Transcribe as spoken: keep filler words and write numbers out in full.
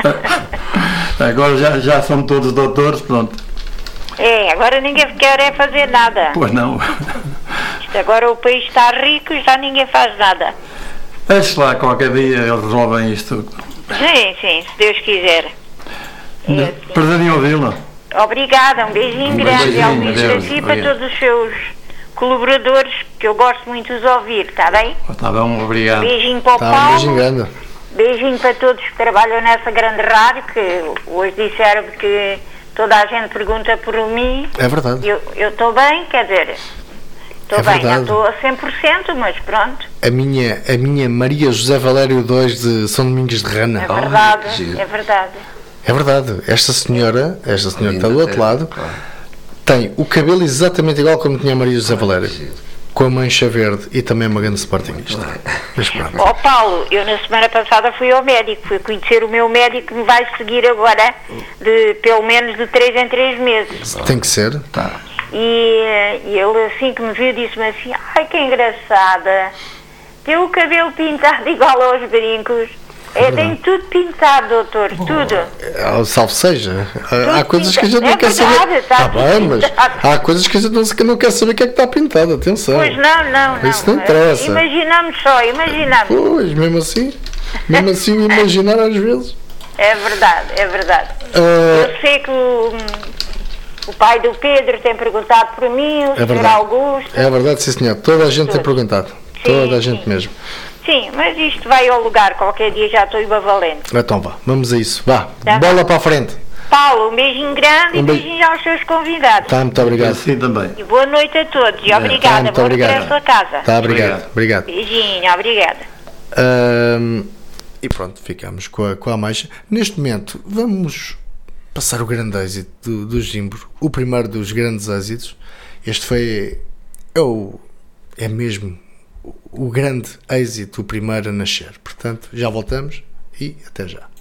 Agora já, já são todos doutores, pronto. É, agora ninguém quer é fazer nada. Pois não. Isto agora o país está rico e já ninguém faz nada. Deixe lá, qualquer dia eles resolvem isto. Sim, sim, se Deus quiser. É assim. Prazer em ouvi-la. Obrigada, um beijinho Um grande, beijinho, Elvis, para adeus, si e para obrigado. todos os seus colaboradores, que eu gosto muito de os ouvir, está bem? Está bom, obrigado. Beijinho para o Tá, um Paulo. beijinho grande. Beijinho para todos que trabalham nessa grande rádio, que hoje disseram que toda a gente pergunta por mim. É verdade. Eu eu estou bem, quer dizer, estou É bem, verdade. não estou a cem por cento, mas pronto, A minha, a minha Maria José Valério dois de São Domingos de Rana. é que verdade, giro. é verdade. É verdade. Esta senhora, esta senhora que está do Linda, outro é, lado, claro. tem o cabelo exatamente igual como tinha a Maria José Valério. Com a mancha verde e também uma grande sportingista. Mas pronto. Ó Paulo, eu na semana passada fui ao médico, fui conhecer o meu médico que me vai seguir agora, de pelo menos de três em três meses. Tem que ser. Tá. E, eh, e ele assim que me viu disse-me assim, ai que engraçada, tem o cabelo pintado igual aos brincos. É, tem tudo pintado, doutor, tudo. Ah, Salve seja. Há, há coisas que a gente É não quer verdade, saber. está Tá bem, tudo mas pintado. há coisas que a gente não, que não quer saber o que é que está pintado. Atenção. Pois não, não, não. Isso não interessa. Imaginamos só, imaginamos. Pois, mesmo assim. Mesmo assim, o imaginar às vezes. É verdade, é verdade. Ah, Eu sei que o, o pai do Pedro tem perguntado por mim, o É senhor verdade. Augusto. é verdade, sim senhor. Toda a gente tem perguntado. Toda a gente sim. mesmo. Sim, mas isto vai ao lugar, qualquer dia já estou valente. Então vá, vamos a isso. Vá, Tá. bola para a frente. Paulo, um beijinho grande Um e beijo. beijinho aos seus convidados. Tá, muito obrigado. Assim também. E boa noite a todos. E Tá, obrigada. muito Bom obrigado. regresso a casa. Tá, obrigado. Obrigado. Obrigado. Beijinho, obrigada. Ahm, e pronto, ficamos com a, com a Ameixa. Neste momento, vamos passar o grande êxito do, do Zimbro. O primeiro dos grandes êxitos. Este foi. É, o, é mesmo o, o grande êxito, o primeiro a nascer. Portanto, já voltamos e até já.